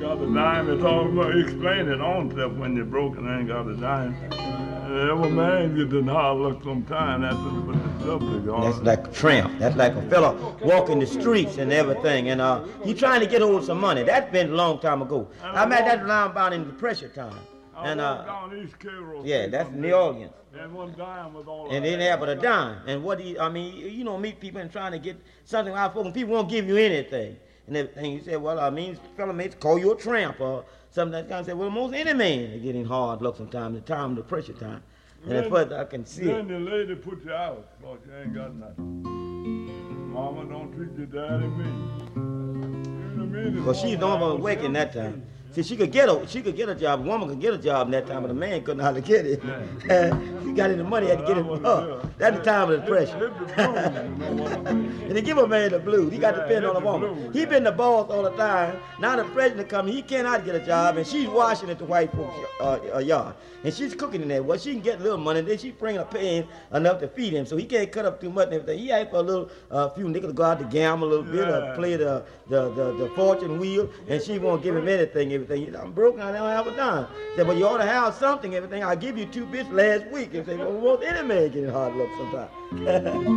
got a dime, it's all about explaining on stuff when you're broke and ain't got a dime. Every man gets in hard luck sometime. That's what the subject on. That's like a tramp. That's like a fella walking the streets and everything. And he trying to get hold of some money. That's been a long time ago. I met that line about in the pressure time. And down East Carroll. Yeah, that's New Orleans. And one dime was all. And they didn't have but a dime. And you know, meet people and trying to get something out of them. People won't give you anything. And everything. You say, well, fella may call you a tramp or something like that. I say, well, most any man is getting hard luck sometimes, the time of the pressure time. And at first I can see then the lady put you out, because you ain't got nothing. Mama don't treat your daddy mean. Because she's the only one working that time. See, she could get a job. A woman could get a job in that time, but a man couldn't hardly get it. He got any money, had to get it for her. That's the time of the pressure. And they give a man the blues. He got to depend on a woman. He been the boss all the time. Now the president coming, he cannot get a job, and she's washing at the white folks' yard. And she's cooking in there. Well, she can get a little money, then she's bringing a pay in enough to feed him, so he can't cut up too much and everything. He asked for a little, few nickels to go out to gamble a little bit, or play the fortune wheel, and she won't give him anything. I'm broke, I don't have a dime. Said, well, you ought to have something, everything. I give you 2 bits last week. And say, well, won't any man get hard luck sometime?